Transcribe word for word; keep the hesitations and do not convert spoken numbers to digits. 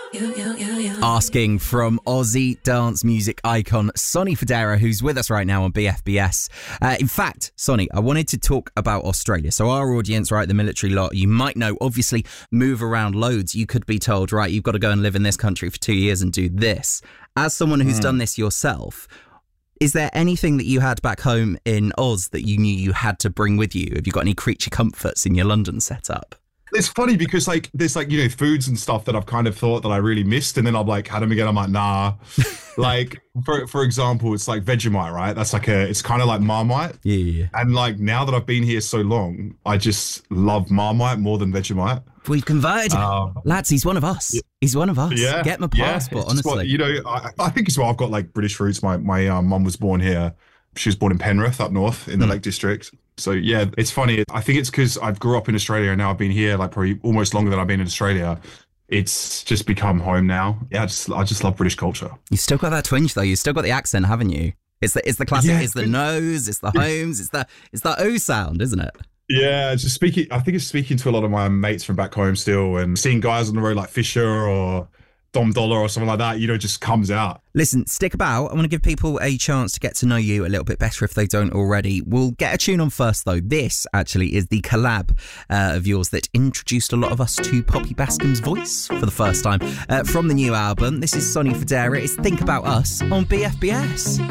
You, you, you, you. Asking from Aussie dance music icon Sonny Fodera, who's with us right now on B F B S. Uh, in fact, Sonny, I wanted to talk about Australia. So our audience, right, the military lot, you might know, obviously move around loads. You could be told, right, you've got to go and live in this country for two years and do this. As someone who's mm. done this yourself, is there anything that you had back home in Oz that you knew you had to bring with you? Have you got any creature comforts in your London setup? It's funny because like there's like, you know, foods and stuff that I've kind of thought that I really missed, and then I've like had them again. I'm like, nah. Like for for example, it's like Vegemite, right? That's like a it's kind of like Marmite. Yeah. And like now that I've been here so long, I just love Marmite more than Vegemite. We've converted him. Um, Lads, he's one of us. Yeah. He's one of us. Yeah. Get my passport, yeah, honestly. What, you know, I, I think as well, I've got like British roots. My my um, mum was born here. She was born in Penrith up north in the mm. Lake District. So yeah, it's funny. I think it's because I grew up in Australia and now I've been here like probably almost longer than I've been in Australia. It's just become home now. Yeah, I just I just love British culture. You've still got that twinge though. You've still got the accent, haven't you? It's the it's the classic. Yeah. It's the nose. It's the homes. It's the it's the O sound, isn't it? Yeah, just speaking. I think it's speaking to a lot of my mates from back home still, and seeing guys on the road like Fisher or Dom Dollar or something like that, you know, just comes out. Listen, stick about. I want to give people a chance to get to know you a little bit better if they don't already. We'll get a tune on first, though. This, actually, is the collab uh, of yours that introduced a lot of us to Poppy Bascom's voice for the first time uh, from the new album. This is Sonny Fodera. It's Think About Us on B F B S.